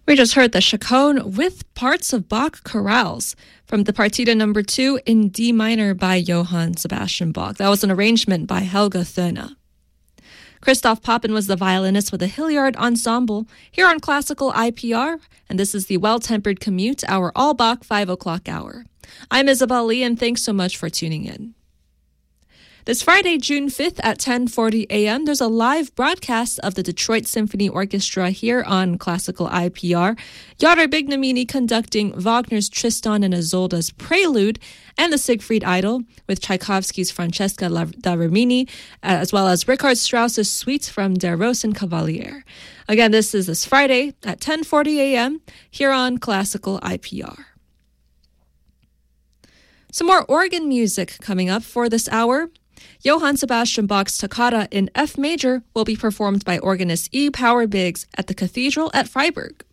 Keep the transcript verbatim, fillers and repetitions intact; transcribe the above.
We just heard the Chaconne with parts of Bach chorales from the Partita number two in D minor by Johann Sebastian Bach. That was an arrangement by Helga Thöne. Christoph Poppen was the violinist with the Hilliard Ensemble here on Classical I P R, and this is the Well-Tempered Commute, our All Bach five o'clock hour. I'm Isabel Lee, and thanks so much for tuning in. This Friday, June fifth at ten forty a.m., there's a live broadcast of the Detroit Symphony Orchestra here on Classical I P R. Yara Bignamini conducting Wagner's Tristan and Isolde's Prelude and the Siegfried Idyll with Tchaikovsky's Francesca da Rimini, as well as Richard Strauss's Suite from Der Rosenkavalier. Again, this is this Friday at ten forty a.m. here on Classical I P R. Some more organ music coming up for this hour. Johann Sebastian Bach's Toccata in F major will be performed by organist E. Power Biggs at the Cathedral at Freiburg.